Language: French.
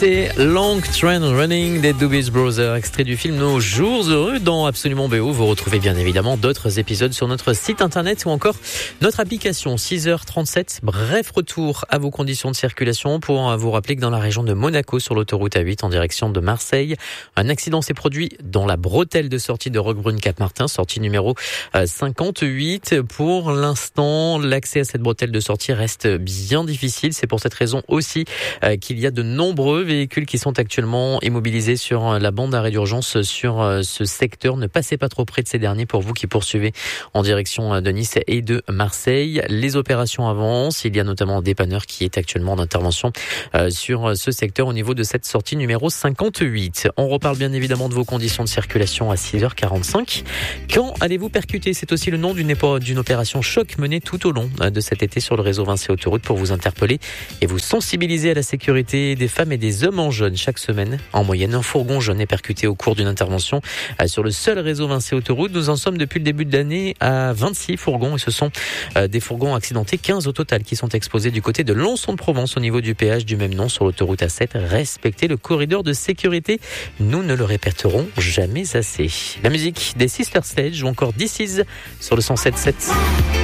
C'était Long Train Running des Doobie Brothers, extrait du film Nos Jours Heureux dans Absolument BO. Vous retrouvez bien évidemment d'autres épisodes sur notre site internet ou encore notre application. 6h37, bref retour à vos conditions de circulation pour vous rappeler que dans la région de Monaco, sur l'autoroute A8 en direction de Marseille, un accident s'est produit dans la bretelle de sortie de Roquebrune-Cap-Martin, sortie numéro 58. Pour l'instant, l'accès à cette bretelle de sortie reste bien difficile. C'est pour cette raison aussi qu'il y a de nombreux véhicules qui sont actuellement immobilisés sur la bande d'arrêt d'urgence sur ce secteur. Ne passez pas trop près de ces derniers pour vous qui poursuivez en direction de Nice et de Marseille. Les opérations avancent. Il y a notamment un dépanneur qui est actuellement en intervention sur ce secteur au niveau de cette sortie numéro 58. On reparle bien évidemment de vos conditions de circulation à 6h45. Quand allez-vous percuter? C'est aussi le nom d'une opération choc menée tout au long de cet été sur le réseau Vinci Autoroute pour vous interpeller et vous sensibiliser à la sécurité des femmes et des hommes en jaune. Chaque semaine, en moyenne, un fourgon jaune est percuté au cours d'une intervention sur le seul réseau Vinci Autoroute. Nous en sommes depuis le début de l'année à 26 fourgons et ce sont des fourgons accidentés, 15 au total, qui sont exposés du côté de Lançon-de-Provence au niveau du péage du même nom sur l'autoroute A7. Respectez le corridor de sécurité. Nous ne le répéterons jamais assez. La musique des Sister Sledge ou encore This Is sur le 107.7.